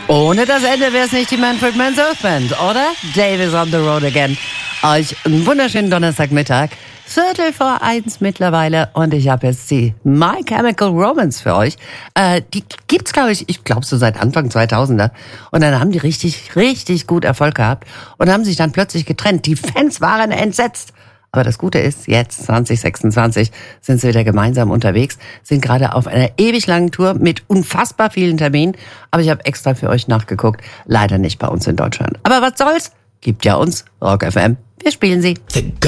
Ohne das Ende wäre es nicht die Manfred Mann's Earth Band, oder? Dave is on the road again. Euch einen wunderschönen Donnerstagmittag. 1:45 mittlerweile und ich habe jetzt die My Chemical Romance für euch. Die gibt's, glaube ich so seit Anfang 2000er. Und dann haben die richtig, richtig gut Erfolg gehabt und haben sich dann plötzlich getrennt. Die Fans waren entsetzt. Aber das Gute ist, jetzt 2026 sind sie wieder gemeinsam unterwegs, sind gerade auf einer ewig langen Tour mit unfassbar vielen Terminen. Aber ich habe extra für euch nachgeguckt, leider nicht bei uns in Deutschland. Aber was soll's? Gibt ja uns Rock FM. Wir spielen sie.